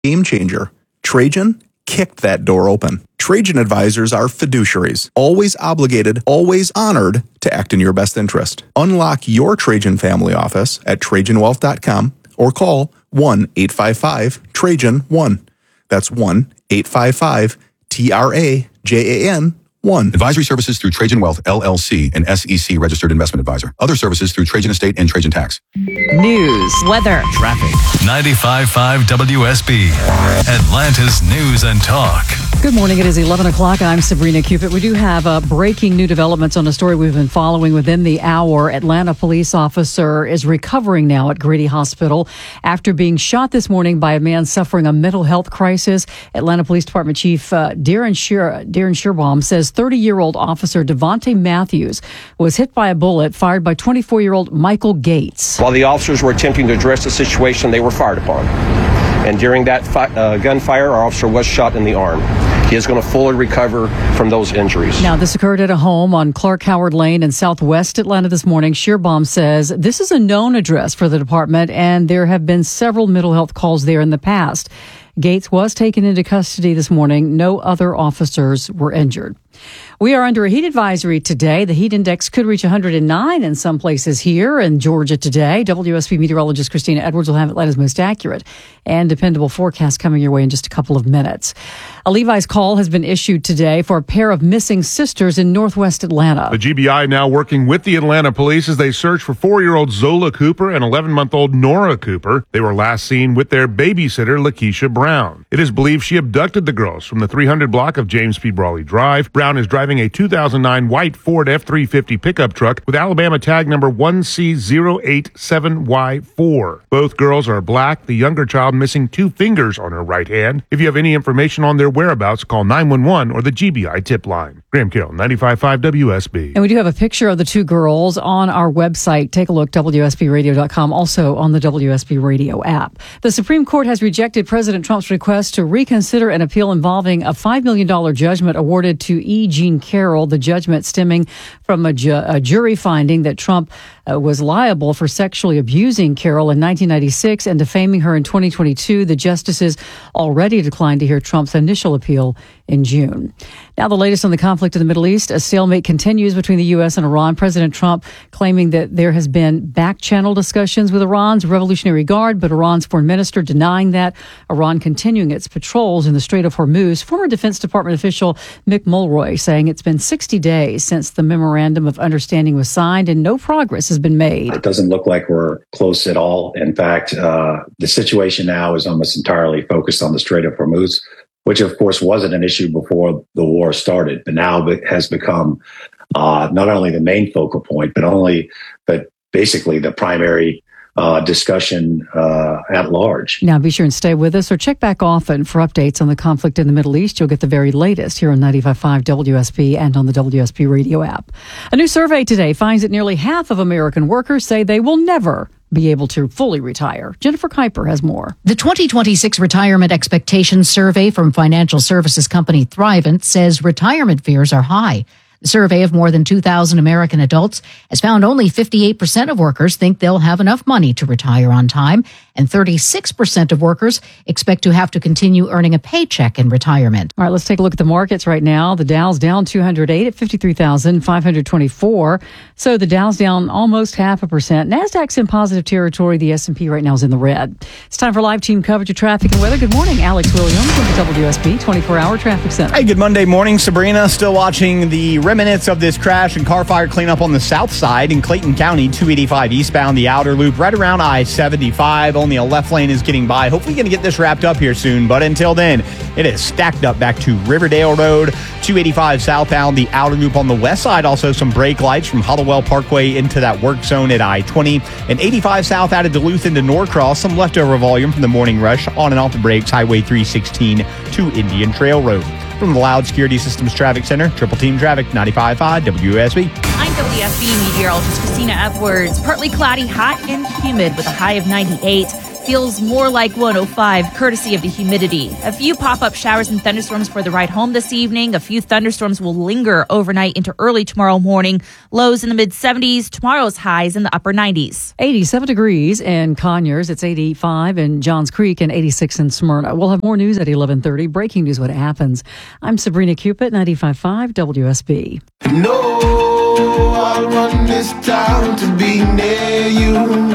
Game changer. Trajan kicked that door open. Trajan advisors are fiduciaries, always obligated, always honored to act in your best interest. Unlock your Trajan family office at TrajanWealth.com or call 1-855-TRAJAN-1. That's 1-855-TRAJAN-1. Advisory services through Trajan Wealth, LLC, an SEC registered investment advisor. Other services through Trajan Estate and Trajan Tax. News, weather, traffic. 95.5 WSB, Atlanta's News and Talk. Good morning. It is 11 o'clock. I'm Sabrina Cupid. We do have breaking new developments on a story we've been following within the hour. Atlanta police officer is recovering now at Grady Hospital after being shot this morning by a man suffering a mental health crisis. Atlanta Police Department Chief Darren Shearbaum says 30-year-old officer Devontae Matthews was hit by a bullet fired by 24-year-old Michael Gates. While the officers were attempting to address the situation, they were fired upon. And during that gunfire, our officer was shot in the arm. He is going to fully recover from those injuries. Now, this occurred at a home on Clark Howard Lane in southwest Atlanta this morning. Shearbaum says this is a known address for the department, and there have been several mental health calls there in the past. Gates was taken into custody this morning. No other officers were injured. We are under a heat advisory today. The heat index could reach 109 in some places here in Georgia today. WSB meteorologist Christina Edwards will have Atlanta's most accurate and dependable forecast coming your way in just a couple of minutes. A Levi's call has been issued today for a pair of missing sisters in northwest Atlanta. The GBI now working with the Atlanta police as they search for 4-year-old Zola Cooper and 11-month-old Nora Cooper. They were last seen with their babysitter, Lakeisha Brown. It is believed she abducted the girls from the 300 block of James P. Brawley Drive. Brown is driving a 2009 white Ford F-350 pickup truck with Alabama tag number 1C087Y4. Both girls are black, the younger child missing 2 fingers on her right hand. If you have any information on their whereabouts, call 911 or the GBI tip line. Graham Carroll, 95.5 WSB. And we do have a picture of the 2 girls on our website. Take a look, WSBradio.com, also on the WSB Radio app. The Supreme Court has rejected President Trump's request to reconsider an appeal involving a $5 million judgment awarded to E. Jean Carroll. The judgment stemming from a jury finding that Trump was liable for sexually abusing Carroll in 1996 and defaming her in 2022. The justices already declined to hear Trump's initial appeal in June. Now, the latest on the conflict in the Middle East. A stalemate continues between the U.S. and Iran. President Trump claiming that there has been back-channel discussions with Iran's Revolutionary Guard, but Iran's foreign minister denying that. Iran continuing its patrols in the Strait of Hormuz. Former Defense Department official Mick Mulroy saying it's been 60 days since the Memorandum of Understanding was signed and no progress has been made. It doesn't look like we're close at all. In fact, the situation now is almost entirely focused on the Strait of Hormuz, which of course wasn't an issue before the war started, but now it has become not only the main focal point, but basically the primary discussion at large. Now, be sure and stay with us or check back often for updates on the conflict in the Middle East. You'll get the very latest here on 95.5 WSB and on the WSB Radio app. A new survey today finds that nearly half of American workers say they will never be able to fully retire. Jennifer Kuiper has more. The 2026 Retirement Expectations Survey from financial services company Thrivent says retirement fears are high. The survey of more than 2,000 American adults has found only 58% of workers think they'll have enough money to retire on time, and 36% of workers expect to have to continue earning a paycheck in retirement. All right, let's take a look at the markets right now. The Dow's down 208 at 53,524. So the Dow's down almost 0.5%. NASDAQ's in positive territory. The S&P right now is in the red. It's time for live team coverage of traffic and weather. Good morning, Alex Williams with the WSB 24-hour traffic center. Hey, good Monday morning, Sabrina. Still watching the remnants of this crash and car fire cleanup on the south side in Clayton County, 285 eastbound, the outer loop right around I-75. Only a left lane is getting by. Hopefully going to get this wrapped up here soon, but until then, it is stacked up back to Riverdale Road, 285 southbound, the outer loop on the west side. Also some brake lights from Hollowell Parkway into that work zone at I-20, and 85 south out of Duluth into Norcross. Some leftover volume from the morning rush on and off the brakes, Highway 316 to Indian Trail Road. From the Loud Security Systems Traffic Center, Triple Team Traffic, 95.5 WSB. I'm WSB meteorologist Christina Edwards. Partly cloudy, hot and humid with a high of 98. feels more like 105, courtesy of the humidity. A few pop-up showers and thunderstorms for the ride home this evening. A few thunderstorms will linger overnight into early tomorrow morning. Lows in the mid-70s. Tomorrow's highs in the upper 90s. 87 degrees in Conyers. It's 85 in Johns Creek and 86 in Smyrna. We'll have more news at 11:30. Breaking news, what happens. I'm Sabrina Cupid, 95.5 WSB. No, I'll run this town to be near you.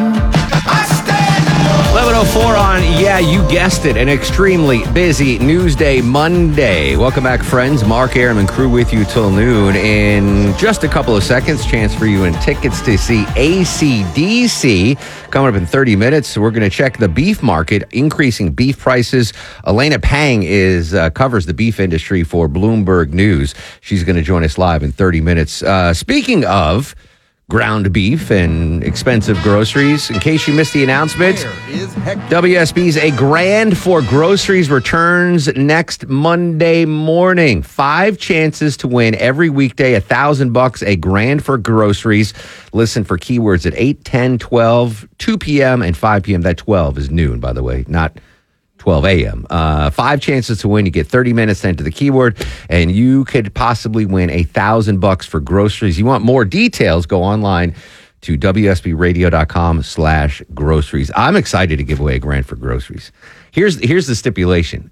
11:04 on, yeah, you guessed it, an extremely busy Newsday Monday. Welcome back, friends. Mark Aram and crew with you till noon. In just a couple of seconds, chance for you and tickets to see AC/DC coming up in 30 minutes. So we're going to check the beef market, increasing beef prices. Elena Pang covers the beef industry for Bloomberg News. She's going to join us live in 30 minutes. Speaking of ground beef and expensive groceries, in case you missed the announcement, WSB's A Grand for Groceries returns next Monday morning. 5 chances to win every weekday, $1,000, A Grand for Groceries. Listen for keywords at 8, 10, 12, 2 p.m. and 5 p.m. That 12 is noon, by the way, not 12 a.m. 5 chances to win. You get 30 minutes to enter the keyword, and you could possibly win $1,000 for groceries. You want more details? Go online to WSBradio.com/groceries. I'm excited to give away a grand for groceries. Here's the stipulation.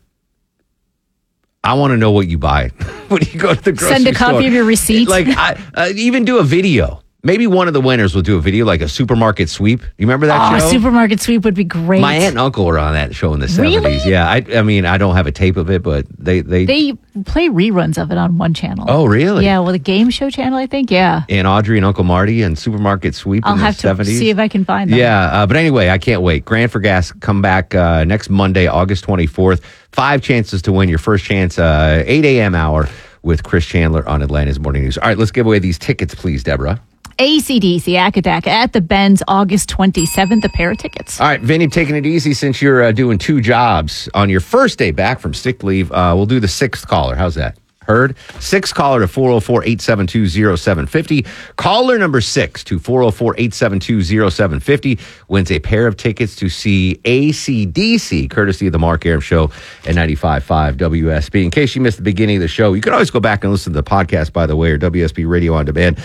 I want to know what you buy when you go to the grocery store. Send a copy of your receipt. Like, even do a video. Maybe one of the winners will do a video, like a supermarket sweep. You remember that show? A supermarket sweep would be great. My aunt and uncle were on that show in the 70s. Really? Yeah, I mean, I don't have a tape of it, but they play reruns of it on one channel. Oh, really? Yeah, well, the game show channel, I think. Yeah. Aunt Audrey and Uncle Marty and supermarket sweep I'll in the 70s. have to see if I can find them. Yeah, but anyway, I can't wait. Grand for Gas, come back next Monday, August 24th. 5 chances to win. Your first chance, 8 a.m. hour with Chris Chandler on Atlanta's Morning News. All right, let's give away these tickets, please, Deborah. AC/DC Akadak at the Benz, August 27th, a pair of tickets. All right, Vinny, taking it easy since you're doing 2 jobs on your first day back from sick leave. We'll do the 6th caller. How's that? Heard? 6th caller to 404-872-0750. Caller number 6 to 404-872-0750 wins a pair of tickets to see AC/DC, courtesy of the Mark Aram Show at 95.5 WSB. In case you missed the beginning of the show, you can always go back and listen to the podcast, by the way, or WSB Radio on Demand.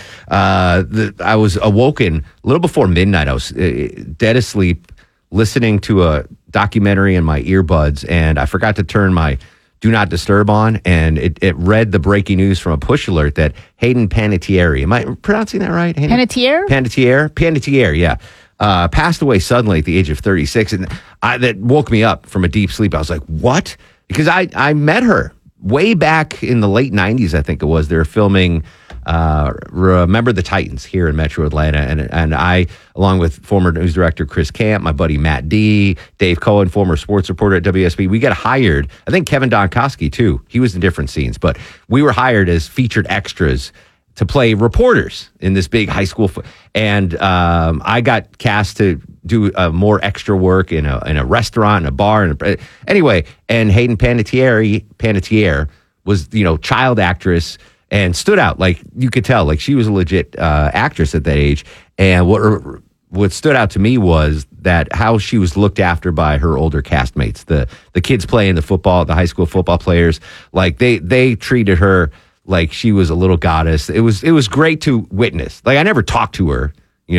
I was awoken a little before midnight. I was dead asleep listening to a documentary in my earbuds, and I forgot to turn my Do Not Disturb on, and it read the breaking news from a push alert that Hayden Panettiere, am I pronouncing that right? Panettiere? Panettiere, yeah. Passed away suddenly at the age of 36, and that woke me up from a deep sleep. I was like, what? Because I met her way back in the late 90s, I think it was. They were filming Remember the Titans here in Metro Atlanta, and I, along with former news director Chris Camp, my buddy Matt D, Dave Cohen, former sports reporter at WSB, we got hired. I think Kevin Donkowski too. He was in different scenes, but we were hired as featured extras to play reporters in this big high school, and I got cast to do more extra work in a restaurant, in a bar, anyway. And Hayden Panettiere was, child actress. And stood out, like you could tell, like she was a legit actress at that age. And what stood out to me was that how she was looked after by her older castmates, the kids playing the football, the high school football players. Like they treated her like she was a little goddess. It was great to witness. Like I never talked to her.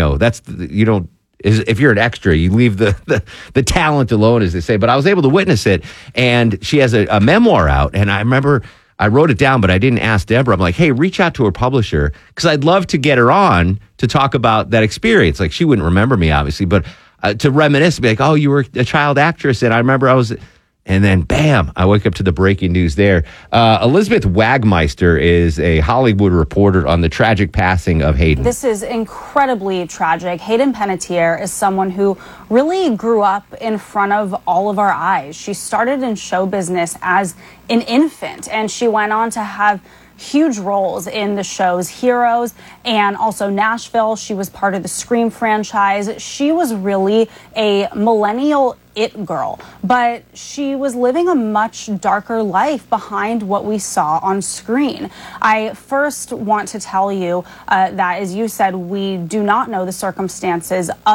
If you're an extra, you leave the talent alone, as they say. But I was able to witness it, and she has a memoir out, and I remember. I wrote it down, but I didn't ask Deborah. I'm like, hey, reach out to her publisher because I'd love to get her on to talk about that experience. Like, she wouldn't remember me, obviously, but to reminisce, be like, oh, you were a child actress. And I remember and then bam, I wake up to the breaking news there. Elizabeth Wagmeister is a Hollywood reporter on the tragic passing of Hayden. This is incredibly tragic. Hayden Panettiere is someone who really grew up in front of all of our eyes. She started in show business as an infant, and she went on to have huge roles in the shows Heroes and also Nashville. She was part of the Scream franchise. She was really a millennial it girl, but she was living a much darker life behind what we saw on screen. I first want to tell you that, as you said, we do not know the circumstances of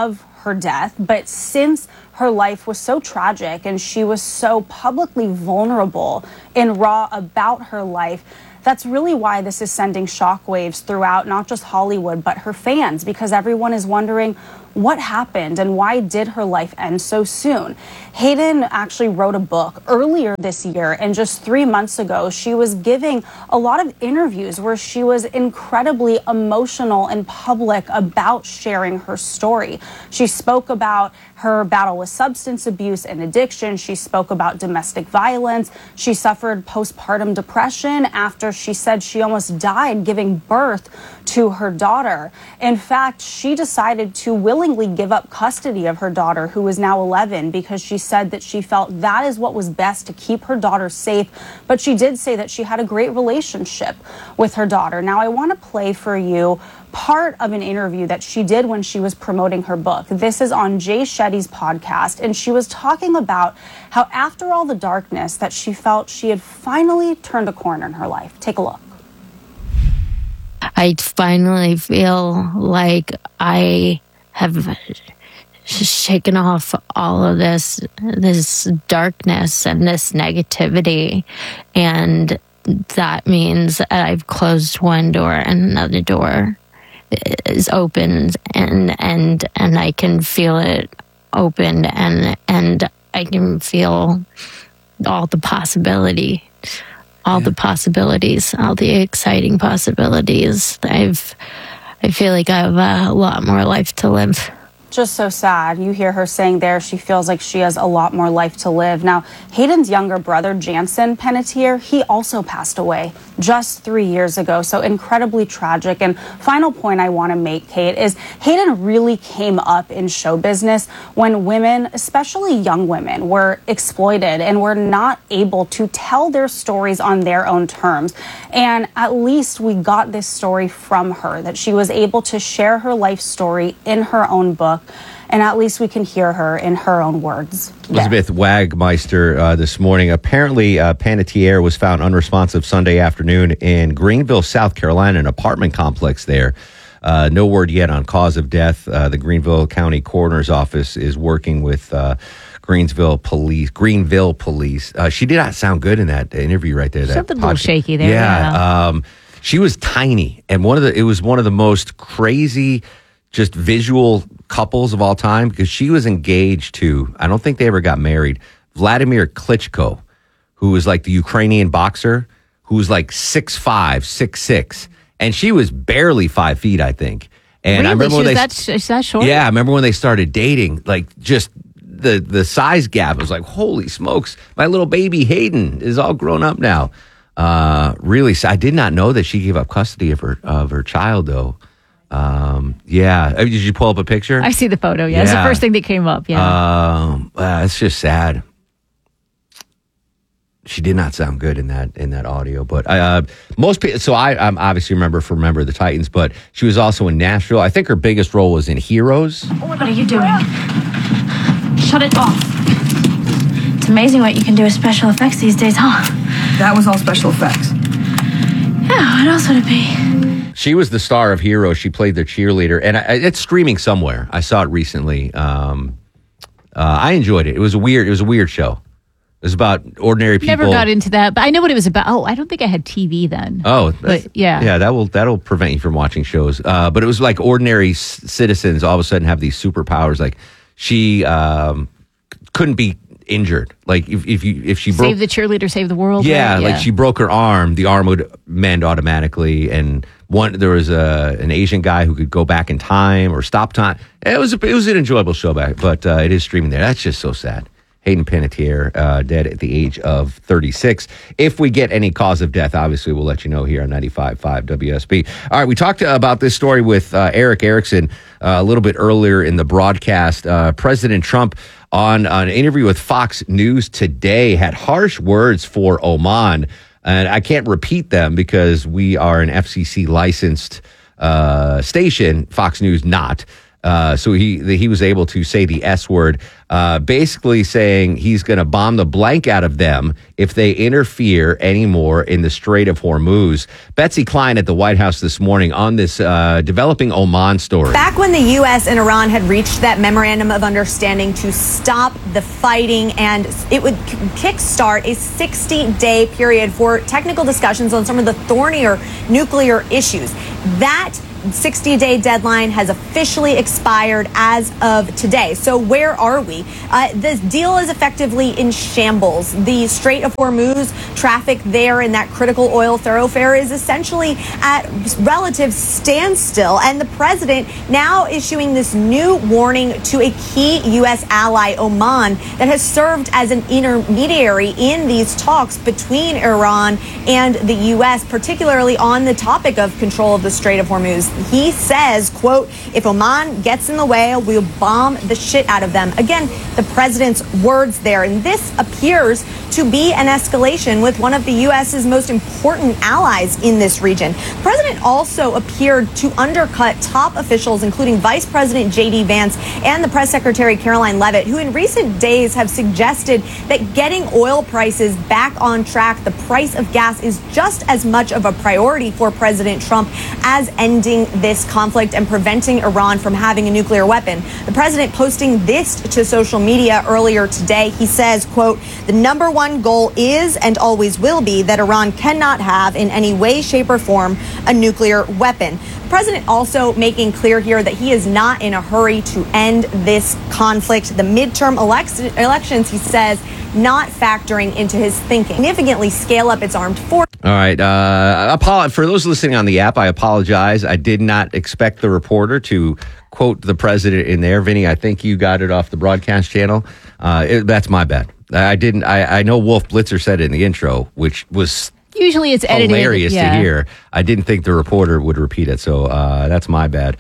her death, but since her life was so tragic and she was so publicly vulnerable and raw about her life, that's really why this is sending shockwaves throughout not just Hollywood, but her fans, because everyone is wondering what happened and why did her life end so soon. Hayden actually wrote a book earlier this year, and just 3 months ago, she was giving a lot of interviews where she was incredibly emotional and public about sharing her story. She spoke about her battle with substance abuse and addiction. She spoke about domestic violence. She suffered postpartum depression after she said she almost died giving birth to her daughter. In fact, she decided to willingly give up custody of her daughter, who is now 11, because she said that she felt that is what was best to keep her daughter safe. But she did say that she had a great relationship with her daughter. Now, I want to play for you part of an interview that she did when she was promoting her book. This is on Jay Shetty's podcast, and she was talking about how after all the darkness that she felt she had finally turned a corner in her life. Take a look. I finally feel like I have shaken off all of this darkness and this negativity, and that means that I've closed one door and another door is open, and I can feel it open, and I can feel all the possibility. All the possibilities, all the exciting possibilities. I feel like I have a lot more life to live. Just so sad. You hear her saying there she feels like she has a lot more life to live. Now, Hayden's younger brother, Jansen Panettiere, he also passed away just 3 years ago. So incredibly tragic. And final point I want to make, Kate, is Hayden really came up in show business when women, especially young women, were exploited and were not able to tell their stories on their own terms. And at least we got this story from her, that she was able to share her life story in her own book. And at least we can hear her in her own words. Elizabeth Wagmeister this morning. Apparently, Panettiere was found unresponsive Sunday afternoon in Greenville, South Carolina, an apartment complex there. No word yet on cause of death. The Greenville County Coroner's Office is working with Greenville Police. She did not sound good in that interview right there. Something a little shaky there. Yeah. She was tiny, and it was one of the most crazy, just visual couples of all time, because she was engaged to, I don't think they ever got married, Vladimir Klitschko, who was like the Ukrainian boxer, who was like 6'5", 6'6", and she was barely 5 feet, I think. And really? I remember when is that short? Yeah, I remember when they started dating, like just the size gap was like, holy smokes, my little baby Hayden is all grown up now. Really, I did not know that she gave up custody of her child, though. Yeah. Did you pull up a picture? I see the photo. Yeah. It's the first thing that came up. Yeah. It's just sad. She did not sound good in that audio, but most people. So I obviously remember from Remember the Titans, but she was also in Nashville. I think her biggest role was in Heroes. What are you doing? Shut it off. It's amazing what you can do with special effects these days, huh? That was all special effects. Yeah, what else would it be? She was the star of Heroes. She played their cheerleader, and it's streaming somewhere. I saw it recently. I enjoyed it. It was a weird show. It was about ordinary people. Never got into that, but I know what it was about. Oh, I don't think I had TV then. Oh, but yeah, that'll prevent you from watching shows. But it was like ordinary citizens all of a sudden have these superpowers. Like she couldn't be injured. Like if she broke, save the cheerleader, save the world. Yeah, right? like she broke her arm, the arm would mend automatically. And there was an Asian guy who could go back in time or stop time. It was an enjoyable show back, but it is streaming there. That's just so sad. Hayden Panettiere, dead at the age of 36. If we get any cause of death, obviously we'll let you know here on 95.5 WSB. All right, we talked about this story with Eric Erickson a little bit earlier in the broadcast. President Trump, on an interview with Fox News today, had harsh words for Oman. And I can't repeat them because we are an FCC licensed station, Fox News not. So he was able to say the S word, basically saying he's going to bomb the blank out of them if they interfere anymore in the Strait of Hormuz. Betsy Klein at the White House this morning on this developing Oman story. Back when the U.S. and Iran had reached that memorandum of understanding to stop the fighting, and it would kickstart a 60-day period for technical discussions on some of the thornier nuclear issues. That 60-day deadline has officially expired as of today. So where are we? This deal is effectively in shambles. The Strait of Hormuz, traffic there in that critical oil thoroughfare is essentially at relative standstill. And the president now issuing this new warning to a key U.S. ally, Oman, that has served as an intermediary in these talks between Iran and the U.S., particularly on the topic of control of the Strait of Hormuz. He says, quote, if Oman gets in the way, we'll bomb the shit out of them. Again, the president's words there. And this appears to be an escalation with one of the U.S.'s most important allies in this region. The president also appeared to undercut top officials, including Vice President J.D. Vance and the press secretary Caroline Leavitt, who in recent days have suggested that getting oil prices back on track, the price of gas, is just as much of a priority for President Trump as ending this conflict and preventing Iran from having a nuclear weapon. The president posting this to social media earlier today. He says, quote, the number one goal is and always will be that Iran cannot have in any way, shape, or form a nuclear weapon. The president also making clear here that he is not in a hurry to end this conflict. The midterm elections, he says, not factoring into his thinking. Significantly scale up its armed force. All right. For those listening on the app, I apologize. I did not expect the reporter to quote the president in there. Vinny, I think you got it off the broadcast channel. That's my bad. I didn't. I know Wolf Blitzer said it in the intro, which was usually it's edited. Hilarious to hear. I didn't think the reporter would repeat it, so that's my bad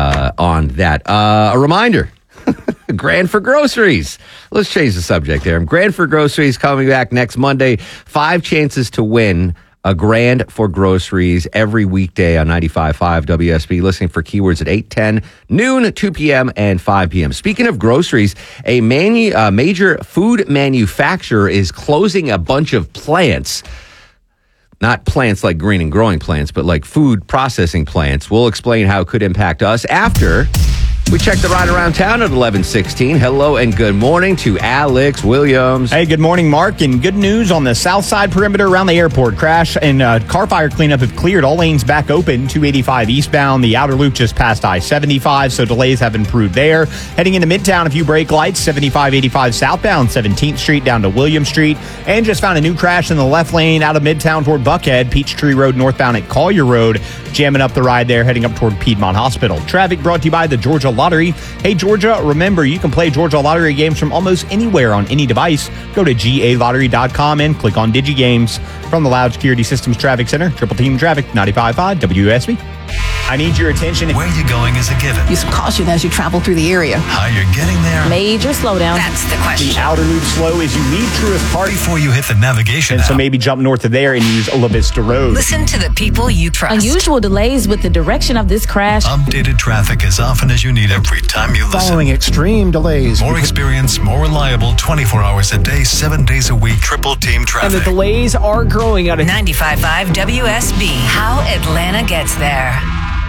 on that. A reminder. Grand for Groceries. Let's change the subject there. Grand for Groceries coming back next Monday. 5 chances to win a Grand for Groceries every weekday on 95.5 WSB. Listening for keywords at 8:10, noon, 2 p.m., and 5 p.m. Speaking of groceries, a major food manufacturer is closing a bunch of plants. Not plants like green and growing plants, but like food processing plants. We'll explain how it could impact us after we check the ride around town at 11:16. Hello and good morning to Alex Williams. Hey, good morning, Mark. And good news on the south side perimeter around the airport. Crash and car fire cleanup have cleared. All lanes back open. 285 eastbound. The outer loop just past I-75, so delays have improved there. Heading into Midtown, a few brake lights. 75-85 southbound 17th Street down to William Street. And just found a new crash in the left lane out of Midtown toward Buckhead. Peachtree Road northbound at Collier Road. Jamming up the ride there, heading up toward Piedmont Hospital. Traffic brought to you by the Georgia Lottery. Hey, Georgia, remember, you can play Georgia Lottery games from almost anywhere on any device. Go to GALottery.com and click on DigiGames. From the Loud Security Systems Traffic Center, Triple Team Traffic, 95.5 WSB. I need your attention. Where you're going is a given. Use caution as you travel through the area. How you're getting there. Major slowdown. That's the question. The outer loop slow as you leave Truist Park. Before you hit the navigation And app. so maybe jump north of there and use La Vista Road. Listen to the people you trust. Unusual delays with the direction of this crash. Updated traffic as often as you need every time you listen. Following extreme delays. More experience, more reliable, 24 hours a day, 7 days a week. Triple Team Traffic. And the delays are growing out of 95.5 WSB. How Atlanta gets there.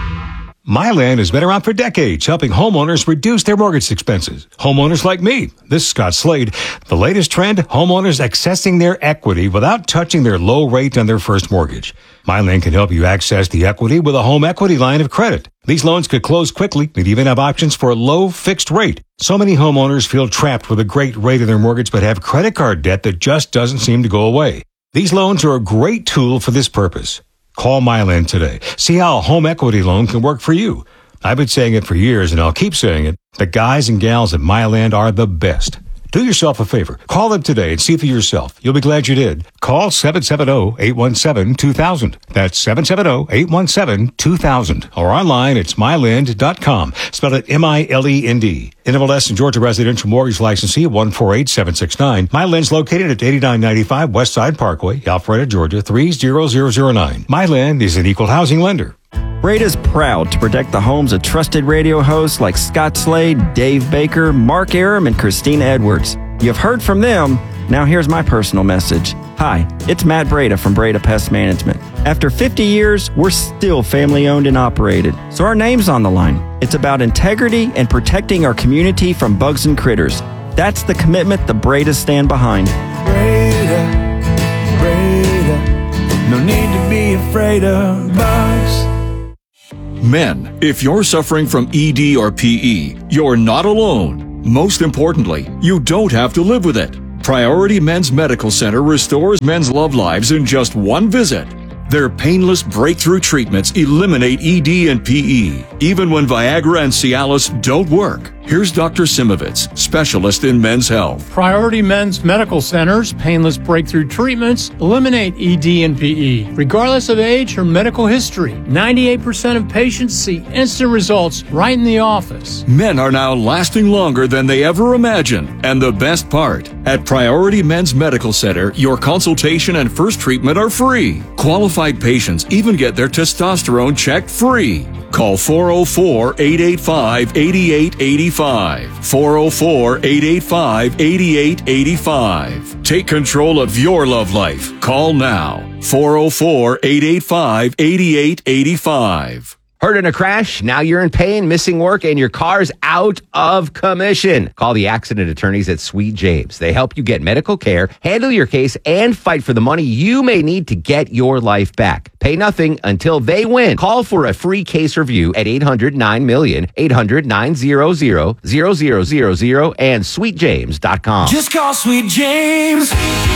MyLand has been around for decades, helping homeowners reduce their mortgage expenses. Homeowners like me. This is Scott Slade. The latest trend, homeowners accessing their equity without touching their low rate on their first mortgage. MyLand can help you access the equity with a home equity line of credit. These loans could close quickly and even have options for a low fixed rate. So many homeowners feel trapped with a great rate on their mortgage but have credit card debt that just doesn't seem to go away. These loans are a great tool for this purpose. Call MyLand today. See how a home equity loan can work for you. I've been saying it for years, and I'll keep saying it. The guys and gals at MyLand are the best. Do yourself a favor. Call them today and see for yourself. You'll be glad you did. Call 770-817-2000. That's 770-817-2000. Or online, it's myland.com. Spell it M-I-L-E-N-D. NMLS and Georgia Residential Mortgage Licensee 148769. MyLand's located at 8995 West Side Parkway, Alpharetta, Georgia 30009. MyLand is an equal housing lender. Breda's proud to protect the homes of trusted radio hosts like Scott Slade, Dave Baker, Mark Aram, and Christina Edwards. You've heard from them. Now here's my personal message. Hi, it's Matt Breda from Breda Pest Management. After 50 years, we're still family-owned and operated, so our name's on the line. It's about integrity and protecting our community from bugs and critters. That's the commitment the Bredas stand behind. Breda, no need to be afraid of bugs. Men, if you're suffering from ED or PE, you're not alone. Most importantly, you don't have to live with it. Priority Men's Medical Center restores men's love lives in just one visit. Their painless breakthrough treatments eliminate ED and PE, even when Viagra and Cialis don't work. Here's Dr. Simovitz, specialist in men's health. Priority Men's Medical Center's painless breakthrough treatments eliminate ED and PE, regardless of age or medical history. 98% of patients see instant results right in the office. Men are now lasting longer than they ever imagined. And the best part, at Priority Men's Medical Center, your consultation and first treatment are free. Qualified patients even get their testosterone checked free. Call 404-885-8885. 404-885-8885. Take control of your love life. Call now. 404-885-8885. Hurt in a crash? Now you're in pain, missing work, and your car's out of commission. Call the accident attorneys at Sweet James. They help you get medical care, handle your case, and fight for the money you may need to get your life back. Pay nothing until they win. Call for a free case review at 800-9-MILLION, 800-900-0000, and sweetjames.com. Just call Sweet James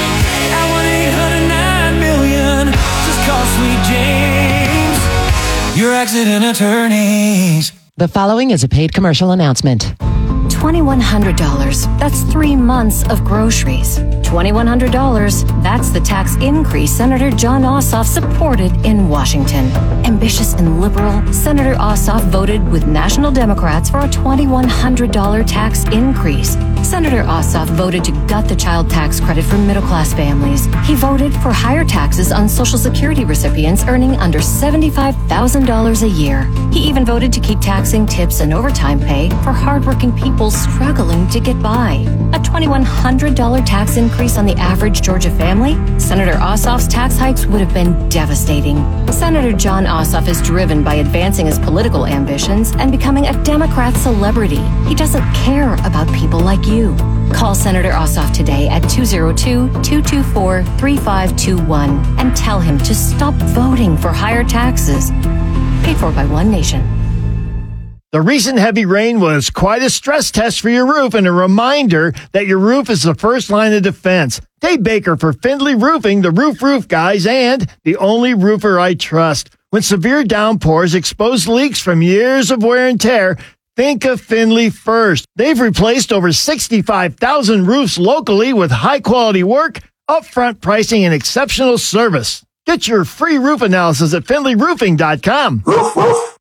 at 1-800-9-MILLION. Just call Sweet James, your accident attorneys. The following is a paid commercial announcement. $2,100. That's 3 months of groceries. $2,100. That's the tax increase Senator Jon Ossoff supported in Washington. Ambitious and liberal, Senator Ossoff voted with national Democrats for a $2,100 tax increase. Senator Ossoff voted to gut the child tax credit for middle-class families. He voted for higher taxes on Social Security recipients earning under $75,000 a year. He even voted to keep taxing tips and overtime pay for hardworking people struggling to get by. A $2,100 tax increase on the average Georgia family? Senator Ossoff's tax hikes would have been devastating. Senator Jon Ossoff is driven by advancing his political ambitions and becoming a Democrat celebrity. He doesn't care about people like you. Call Senator Ossoff today at 202-224-3521 and tell him to stop voting for higher taxes. Paid for by One Nation. The recent heavy rain was quite a stress test for your roof and a reminder that your roof is the first line of defense. Dave Baker for Findlay Roofing, the roof guys, and the only roofer I trust. When severe downpours expose leaks from years of wear and tear, think of Findlay first. They've replaced over 65,000 roofs locally with high-quality work, upfront pricing, and exceptional service. Get your free roof analysis at FindlayRoofing.com. Roof, roof.